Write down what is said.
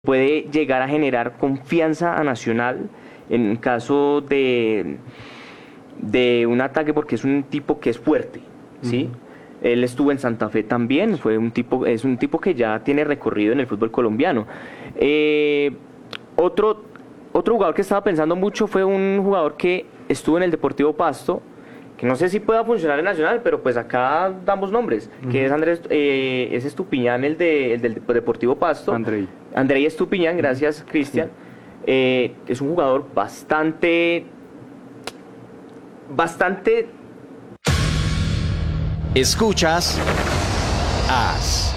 puede llegar a generar confianza a Nacional en caso de un ataque, porque es un tipo que es fuerte, ¿sí? Él estuvo en Santa Fe también, es un tipo que ya tiene recorrido en el fútbol colombiano. Eh, otro, otro jugador que estaba pensando mucho fue un jugador que estuvo en el Deportivo Pasto, que no sé si pueda funcionar en Nacional, pero pues acá damos nombres, que es Andrés, es Estupiñán, el del Deportivo Pasto. Andrei Estupiñán, gracias Cristian. Es un jugador bastante. Escuchas AS.